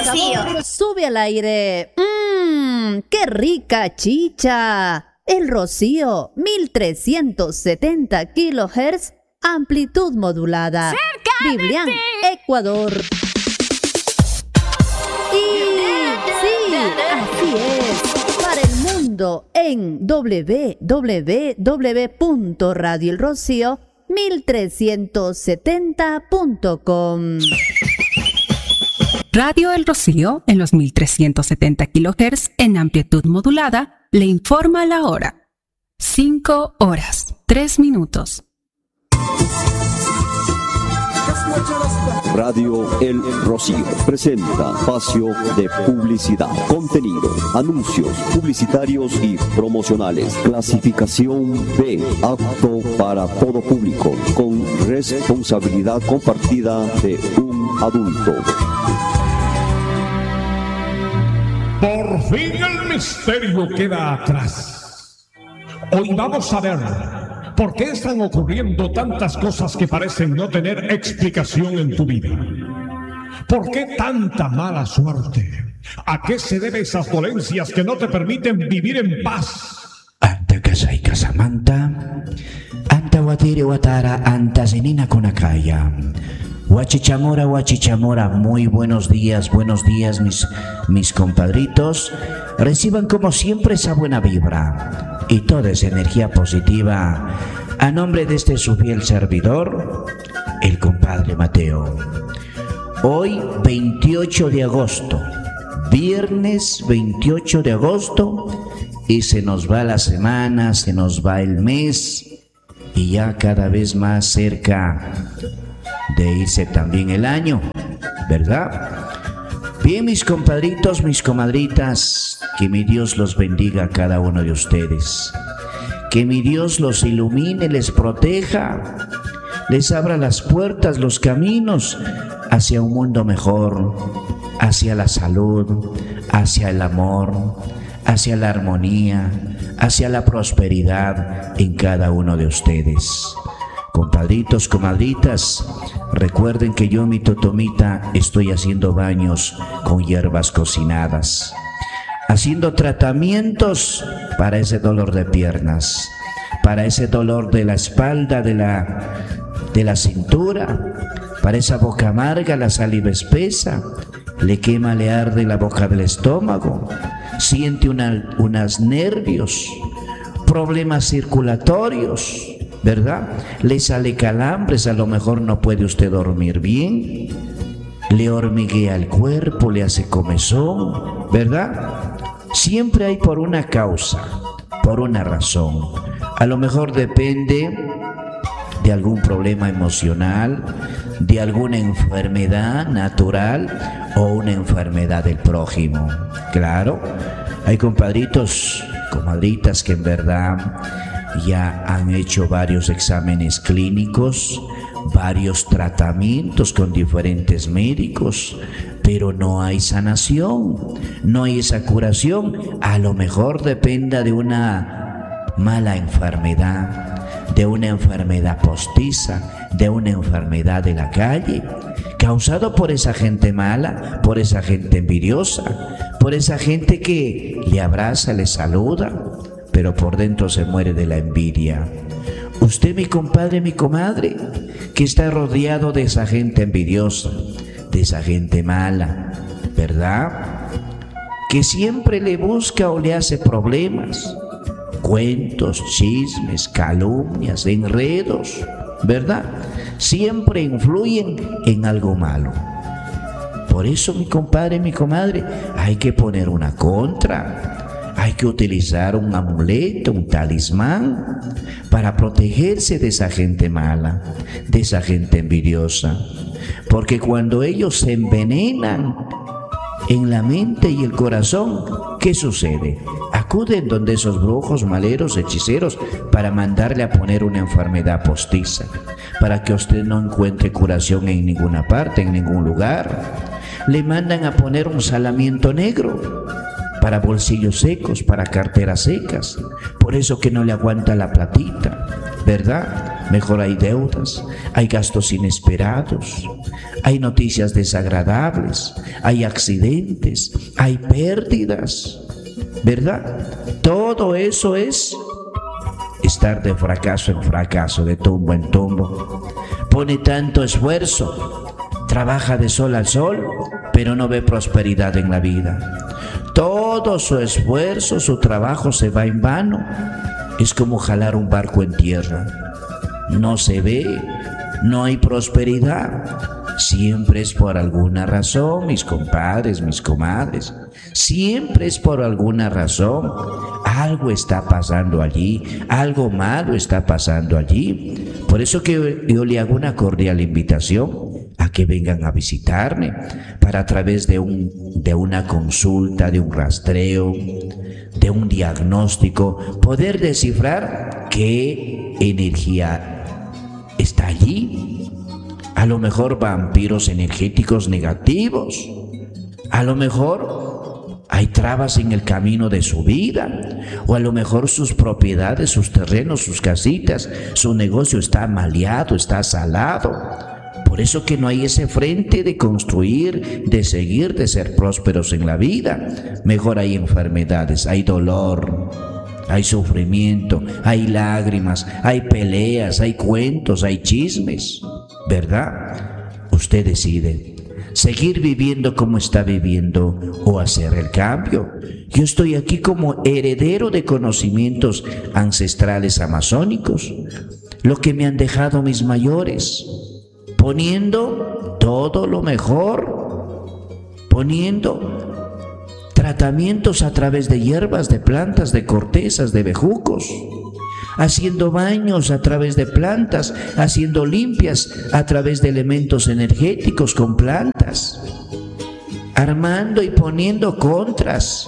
Rocío. Sube al aire. ¡Qué rica chicha! El Rocío, 1370 kHz, amplitud modulada. ¡Cerca de Biblián, ti! Ecuador. Y sí, así es. Para el mundo en www.radioelrocío1370.com. Radio El Rocío, en los 1370 kHz en amplitud modulada, le informa la hora. 5 horas, 3 minutos. Radio El Rocío presenta espacio de publicidad, contenido, anuncios publicitarios y promocionales. Clasificación B, apto para todo público, con responsabilidad compartida de un adulto. Por fin el misterio queda atrás. Hoy vamos a ver por qué están ocurriendo tantas cosas que parecen no tener explicación en tu vida. ¿Por qué tanta mala suerte? ¿A qué se deben esas dolencias que no te permiten vivir en paz? Anta kasay kasamanta, anta watiri watara, anta zinina kunakaya. Huachichamora, muy buenos días mis compadritos. Reciban como siempre esa buena vibra y toda esa energía positiva a nombre de este su fiel servidor, el compadre Mateo. Hoy 28 de agosto, viernes 28 de agosto, y se nos va la semana, se nos va el mes y ya cada vez más cerca de irse también el año, ¿verdad? Bien, mis compadritos, mis comadritas, que mi Dios los bendiga a cada uno de ustedes, que mi Dios los ilumine, les proteja, les abra las puertas, los caminos hacia un mundo mejor, hacia la salud, hacia el amor, hacia la armonía, hacia la prosperidad en cada uno de ustedes. Compadritos, comadritas, recuerden que yo, mi totomita, estoy haciendo baños con hierbas cocinadas, haciendo tratamientos para ese dolor de piernas, para ese dolor de la espalda, de la cintura, para esa boca amarga, la saliva espesa, le quema, le arde la boca del estómago, siente unos nervios, problemas circulatorios, ¿verdad? Le sale calambres, a lo mejor no puede usted dormir bien, le hormiguea el cuerpo, le hace comezón, ¿verdad? Siempre hay por una causa, por una razón. A lo mejor depende de algún problema emocional, de alguna enfermedad natural o una enfermedad del prójimo. Claro, hay compadritos, comadritas que en verdad ya han hecho varios exámenes clínicos, varios tratamientos con diferentes médicos, pero no hay sanación, no hay esa curación. A lo mejor dependa de una mala enfermedad, de una enfermedad postiza, de una enfermedad de la calle, causado por esa gente mala, por esa gente envidiosa, por esa gente que le abraza, le saluda, pero por dentro se muere de la envidia. Usted, mi compadre, mi comadre, que está rodeado de esa gente envidiosa, de esa gente mala, ¿verdad? Que siempre le busca o le hace problemas, cuentos, chismes, calumnias, enredos, ¿verdad? Siempre influyen en algo malo. Por eso, mi compadre, mi comadre, hay que poner una contra. Hay que utilizar un amuleto, un talismán para protegerse de esa gente mala, de esa gente envidiosa. Porque cuando ellos se envenenan en la mente y el corazón, ¿qué sucede? Acuden donde esos brujos, maleros, hechiceros para mandarle a poner una enfermedad postiza, para que usted no encuentre curación en ninguna parte, en ningún lugar. Le mandan a poner un salamiento negro para bolsillos secos, para carteras secas. Por eso que no le aguanta la platita, ¿verdad? Mejor hay deudas, hay gastos inesperados, hay noticias desagradables, hay accidentes, hay pérdidas, ¿verdad? Todo eso es estar de fracaso en fracaso, de tumbo en tumbo. Pone tanto esfuerzo, trabaja de sol a sol, pero no ve prosperidad en la vida. Todo su esfuerzo, su trabajo se va en vano. Es como jalar un barco en tierra. No se ve, no hay prosperidad. Siempre es por alguna razón, mis compadres, mis comadres. Siempre es por alguna razón. Algo está pasando allí, algo malo está pasando allí. Por eso que yo le hago una cordial invitación a que vengan a visitarme para, a través de una consulta, de un rastreo, de un diagnóstico, poder descifrar qué energía está allí. A lo mejor vampiros energéticos negativos, a lo mejor hay trabas en el camino de su vida, o a lo mejor sus propiedades, sus terrenos, sus casitas, su negocio está maleado, está salado. Por eso que no hay ese frente de construir, de seguir, de ser prósperos en la vida. Mejor hay enfermedades, hay dolor, hay sufrimiento, hay lágrimas, hay peleas, hay cuentos, hay chismes, ¿verdad? Usted decide seguir viviendo como está viviendo o hacer el cambio. Yo estoy aquí como heredero de conocimientos ancestrales amazónicos, lo que me han dejado mis mayores, poniendo todo lo mejor, poniendo tratamientos a través de hierbas, de plantas, de cortezas, de bejucos, haciendo baños a través de plantas, haciendo limpias a través de elementos energéticos con plantas, armando y poniendo contras,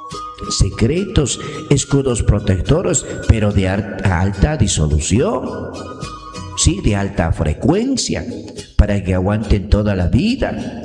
secretos, escudos protectores, pero de alta disolución, sí, de alta frecuencia, para que aguanten toda la vida.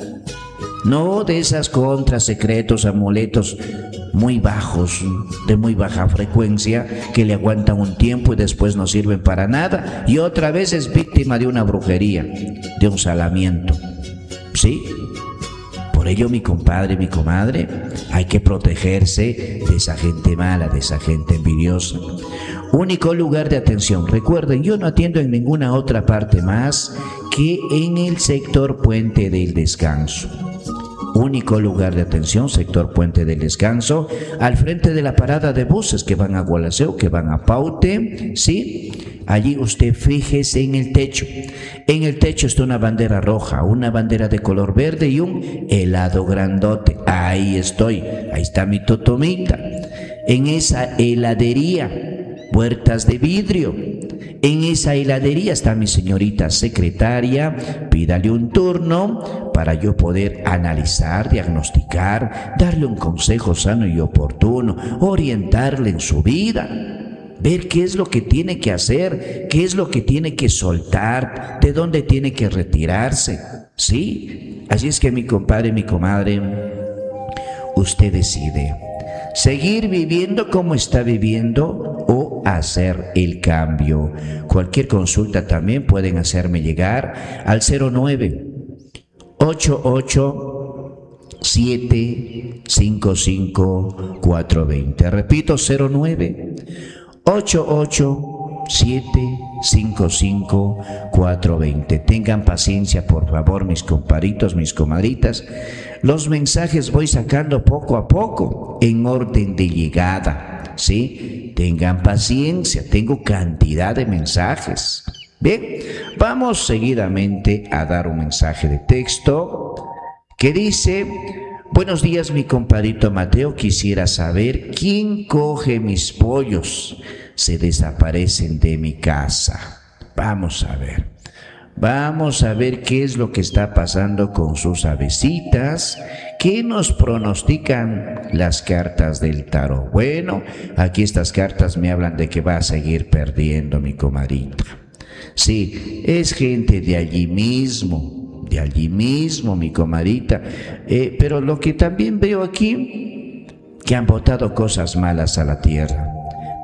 No de esas contras, secretos, amuletos muy bajos, de muy baja frecuencia, que le aguantan un tiempo y después no sirven para nada, y otra vez es víctima de una brujería, de un salamiento, ¿sí? Por ello, mi compadre, mi comadre, hay que protegerse de esa gente mala, de esa gente envidiosa. Único lugar de atención. Recuerden, yo no atiendo en ninguna otra parte más que en el sector Puente del Descanso. Único lugar de atención, sector Puente del Descanso, al frente de la parada de buses que van a Gualaceo, que van a Paute, ¿sí? Allí usted fíjese en el techo. En el techo está una bandera roja, una bandera de color verde y un helado grandote. Ahí estoy, ahí está mi totomita. En esa heladería, puertas de vidrio. En esa heladería está mi señorita secretaria. Pídale un turno para yo poder analizar, diagnosticar, darle un consejo sano y oportuno, orientarle en su vida, ver qué es lo que tiene que hacer, qué es lo que tiene que soltar, de dónde tiene que retirarse, ¿sí? Así es que mi compadre, mi comadre, usted decide seguir viviendo como está viviendo o hacer el cambio. Cualquier consulta también pueden hacerme llegar al 09-88-755-420. Repito, 09-88-755-420. Tengan paciencia, por favor, mis compadritos, mis comadritas. Los mensajes voy sacando poco a poco en orden de llegada, ¿sí? Tengan paciencia, tengo cantidad de mensajes. Bien, vamos seguidamente a dar un mensaje de texto que dice: buenos días, mi compadrito Mateo, quisiera saber quién coge mis pollos, se desaparecen de mi casa. Vamos a ver qué es lo que está pasando con sus avecitas, qué nos pronostican las cartas del tarot. Bueno, aquí estas cartas me hablan de que va a seguir perdiendo, mi comadrita. Sí, es gente de allí mismo, mi comadrita. Pero lo que también veo aquí, que han botado cosas malas a la tierra.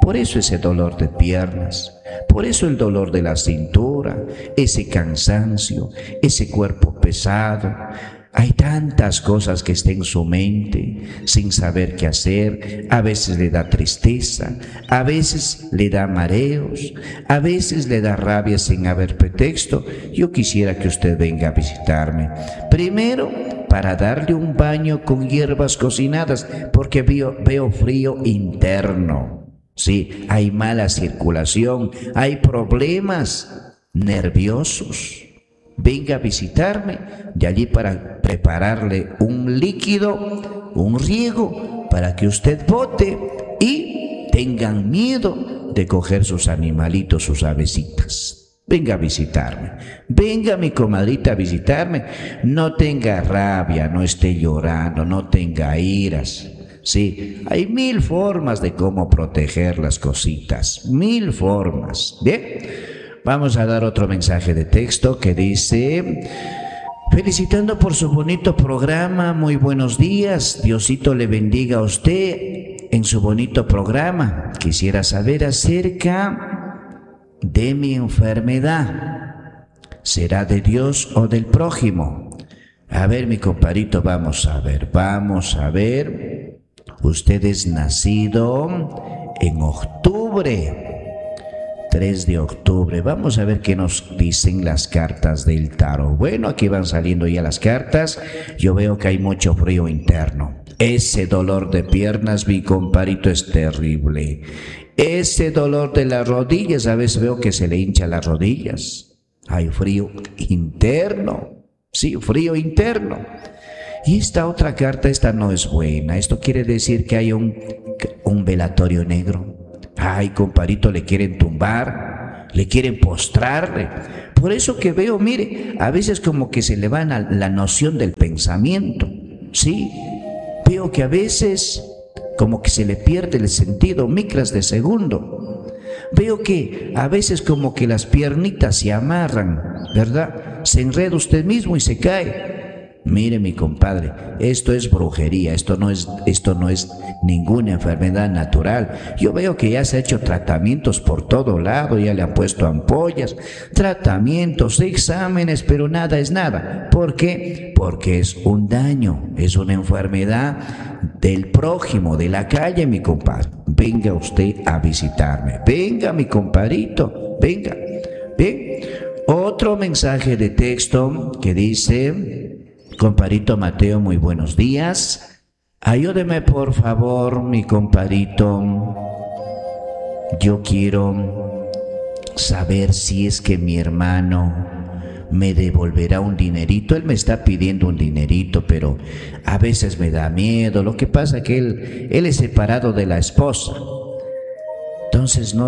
Por eso ese dolor de piernas, por eso el dolor de la cintura, ese cansancio, ese cuerpo pesado. Hay tantas cosas que están en su mente sin saber qué hacer. A veces le da tristeza, a veces le da mareos, a veces le da rabia sin haber pretexto. Yo quisiera que usted venga a visitarme. Primero, para darle un baño con hierbas cocinadas, porque veo frío interno. Sí, hay mala circulación, hay problemas nerviosos. Venga a visitarme de allí para prepararle un líquido, un riego, para que usted bote y tengan miedo de coger sus animalitos, sus avecitas. Venga a visitarme, venga mi comadrita a visitarme. No tenga rabia, no esté llorando, no tenga iras. Sí, hay 1000 formas de cómo proteger las cositas, 1000 formas. Bien. Vamos a dar otro mensaje de texto que dice: felicitando por su bonito programa, muy buenos días, Diosito le bendiga a usted en su bonito programa. Quisiera saber acerca de mi enfermedad. ¿Será de Dios o del prójimo? A ver, mi compadrito, vamos a ver. Usted es nacido en octubre. 3 de octubre. Vamos a ver qué nos dicen las cartas del tarot. Bueno, aquí van saliendo ya las cartas. Yo veo que hay mucho frío interno. Ese dolor de piernas, mi compadrito, es terrible. Ese dolor de las rodillas, a veces veo que se le hinchan las rodillas. Hay frío interno. Sí, frío interno. Y esta otra carta, esta no es buena. Esto quiere decir que hay un velatorio negro. Ay, compadrito, le quieren tumbar, le quieren postrarle. Por eso que veo, mire, a veces como que se le va la noción del pensamiento. Sí, veo que a veces como que se le pierde el sentido, micras de segundo. Veo que a veces como que las piernitas se amarran, ¿verdad? Se enreda usted mismo y se cae. Mire, mi compadre, esto es brujería, esto no es ninguna enfermedad natural. Yo veo que ya se ha hecho tratamientos por todo lado, ya le han puesto ampollas, tratamientos, exámenes, pero nada es nada. ¿Por qué? Porque es un daño, es una enfermedad del prójimo, de la calle, mi compadre. Venga usted a visitarme, venga, mi compadrito, venga. Bien, otro mensaje de texto que dice: compadrito Mateo, muy buenos días. Ayúdeme por favor, mi compadrito. Yo quiero saber si es que mi hermano me devolverá un dinerito. Él me está pidiendo un dinerito, pero a veces me da miedo. Lo que pasa es que él es separado de la esposa. Entonces no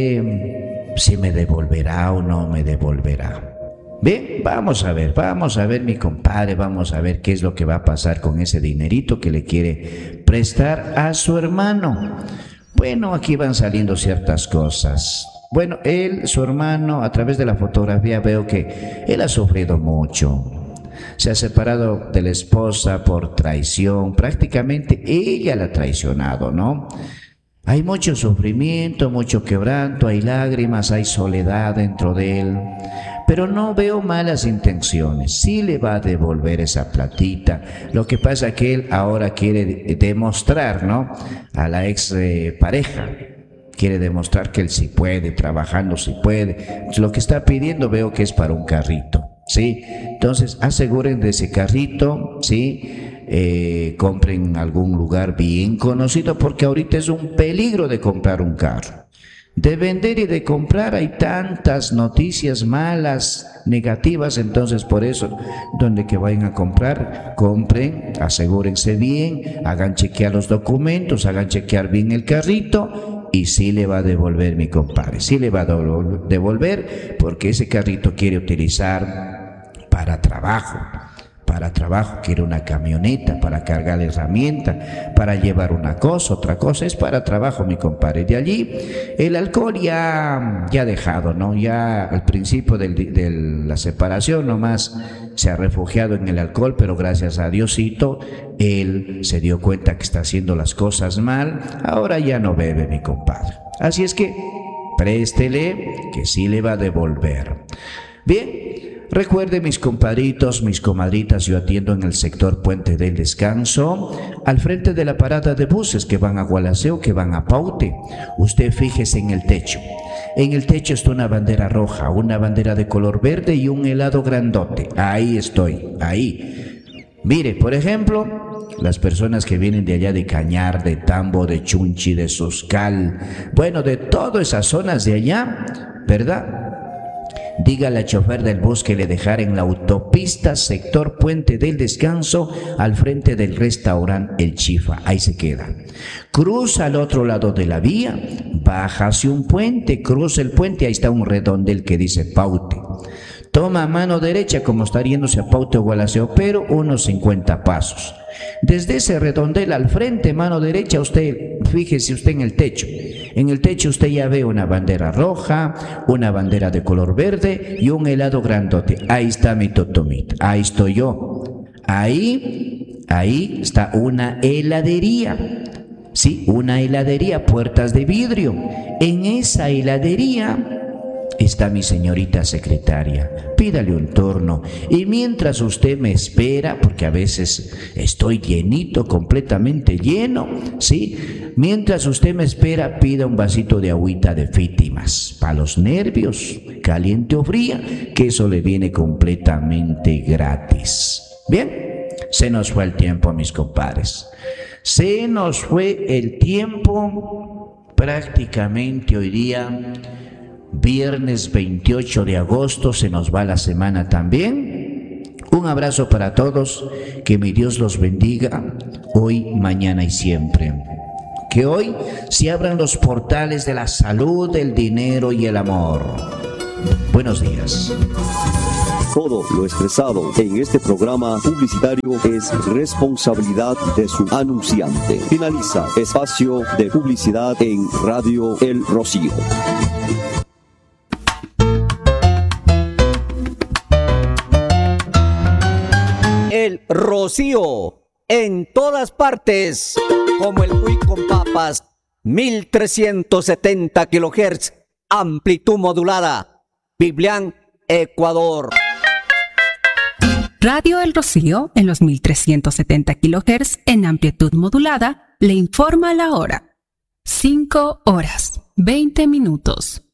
sé si me devolverá o no me devolverá. Bien, vamos a ver, mi compadre, vamos a ver qué es lo que va a pasar con ese dinerito que le quiere prestar a su hermano. Bueno, aquí van saliendo ciertas cosas. Bueno, su hermano, a través de la fotografía veo que él ha sufrido mucho. Se ha separado de la esposa por traición, prácticamente ella la ha traicionado, ¿no? Hay mucho sufrimiento, mucho quebranto, hay lágrimas, hay soledad dentro de él. Pero no veo malas intenciones. Sí le va a devolver esa platita. Lo que pasa es que él ahora quiere demostrar, ¿no?, a la ex pareja. Quiere demostrar que él sí puede, trabajando sí puede. Entonces, lo que está pidiendo veo que es para un carrito, ¿sí? Entonces aseguren de ese carrito, ¿sí? Compren en algún lugar bien conocido, porque ahorita es un peligro de comprar un carro. De vender y de comprar hay tantas noticias malas, negativas. Entonces por eso, donde que vayan a comprar, compren, asegúrense bien, hagan chequear los documentos, hagan chequear bien el carrito, y sí le va a devolver, mi compadre, sí le va a devolver, porque ese carrito quiere utilizar para trabajo, quiere una camioneta para cargar herramienta, para llevar una cosa, otra cosa, es para trabajo, mi compadre. De allí el alcohol ya ha dejado, ¿no? Ya al principio de la separación nomás se ha refugiado en el alcohol, pero gracias a Diosito él se dio cuenta que está haciendo las cosas mal. Ahora ya no bebe, mi compadre. Así es que préstele, que sí le va a devolver. Bien, recuerde, mis compadritos, mis comadritas, yo atiendo en el sector Puente del Descanso, al frente de la parada de buses que van a Gualaceo, que van a Paute. Usted fíjese en el techo. En el techo está una bandera roja, una bandera de color verde y un helado grandote. Ahí estoy, ahí. Mire, por ejemplo, las personas que vienen de allá de Cañar, de Tambo, de Chunchi, de Suscal, bueno, de todas esas zonas de allá, ¿verdad? Dígale al chofer del bus que le dejara en la autopista sector Puente del Descanso al frente del restaurante El Chifa. Ahí se queda. Cruza al otro lado de la vía, baja hacia un puente, cruza el puente, ahí está un redondel que dice Paute. Toma a mano derecha como está yéndose a Paute o Gualaceo, pero unos 50 pasos. Desde ese redondel al frente, mano derecha, usted, fíjese usted en el techo. En el techo usted ya ve una bandera roja, una bandera de color verde y un helado grandote. Ahí está mi totomita, ahí estoy yo. Ahí está una heladería. Sí, una heladería, puertas de vidrio. En esa heladería está mi señorita secretaria. Pídale un turno. Y mientras usted me espera, porque a veces estoy llenito, completamente lleno, ¿sí? Mientras usted me espera, pida un vasito de agüita de Fítimas, para los nervios, caliente o fría, que eso le viene completamente gratis. Bien, se nos fue el tiempo, mis compadres. Se nos fue el tiempo prácticamente hoy día. Viernes 28 de agosto, se nos va la semana también. Un abrazo para todos, que mi Dios los bendiga hoy, mañana y siempre. Que hoy se abran los portales de la salud, el dinero y el amor. Buenos días. Todo lo expresado en este programa publicitario es responsabilidad de su anunciante. Finaliza espacio de publicidad en Radio El Rocío. El Rocío, en todas partes, como el cuy con papas, 1370 kHz, amplitud modulada, Biblián, Ecuador. Radio El Rocío, en los 1370 kHz, en amplitud modulada, le informa la hora. 5 horas, 20 minutos.